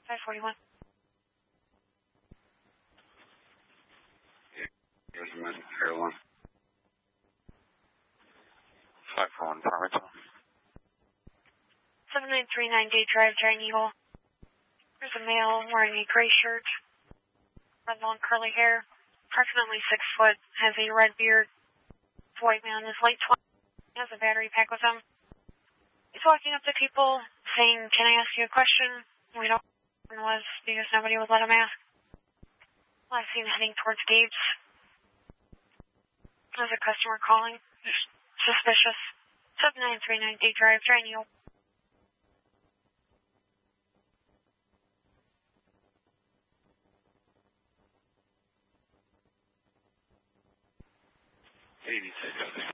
541. Here's a minute, Airline. 541 Farmington. 7939 Day Drive, Giant Eagle. There's a male wearing a gray shirt, red long curly hair, approximately 6 foot, has a red beard, white man, is late 20s, has a battery pack with him. He's walking up to people saying, "Can I ask you a question?" We don't know what it was because nobody would let him ask. Last seen heading towards gates. There's a customer calling. Suspicious. 7939 Day Drive, Giant Eagle. $86.